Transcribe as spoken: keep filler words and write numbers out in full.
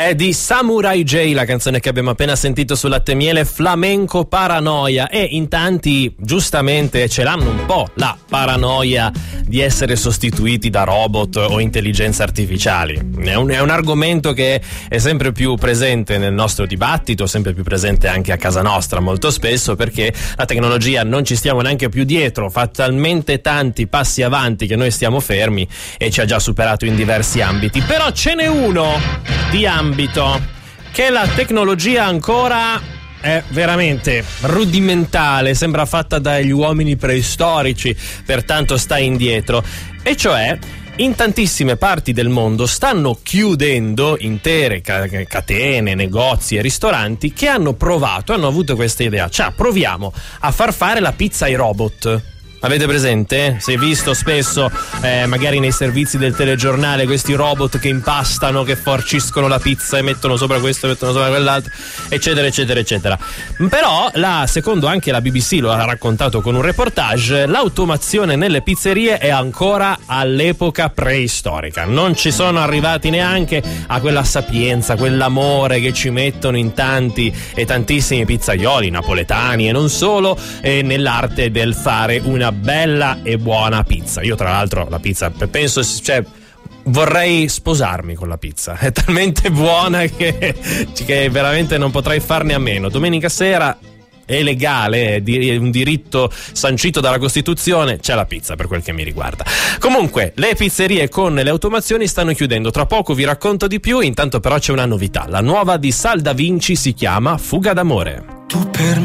È di Samurai J la canzone che abbiamo appena sentito su Latte e Miele, Flamenco Paranoia, e in tanti giustamente ce l'hanno un po' la paranoia di essere sostituiti da robot o intelligenze artificiali. È un, è un argomento che è sempre più presente nel nostro dibattito, sempre più presente anche a casa nostra molto spesso, perché la tecnologia non ci stiamo neanche più dietro, fa talmente tanti passi avanti che noi stiamo fermi e ci ha già superato in diversi ambiti. Però ce n'è uno di ambito che la tecnologia ancora è veramente rudimentale, sembra fatta dagli uomini preistorici, pertanto sta indietro, e cioè in tantissime parti del mondo stanno chiudendo intere catene, negozi e ristoranti che hanno provato, hanno avuto questa idea, cioè proviamo a far fare la pizza ai robot. Avete presente? Si è visto spesso eh, magari nei servizi del telegiornale questi robot che impastano, che farciscono la pizza e mettono sopra questo, mettono sopra quell'altro, eccetera eccetera eccetera. Però la, secondo anche la B B C lo ha raccontato con un reportage, l'automazione nelle pizzerie è ancora all'epoca preistorica. Non ci sono arrivati neanche a quella sapienza, quell'amore che ci mettono in tanti e tantissimi pizzaioli napoletani e non solo, eh, nell'arte del fare una bella e buona pizza. Io tra l'altro la pizza penso, cioè vorrei sposarmi con la pizza, è talmente buona che, che veramente non potrei farne a meno. Domenica sera è legale, è un diritto sancito dalla Costituzione, c'è la pizza per quel che mi riguarda. Comunque le pizzerie con le automazioni stanno chiudendo, tra poco vi racconto di più. Intanto però c'è una novità, la nuova di Sal Da Vinci si chiama Fuga d'amore. Tu per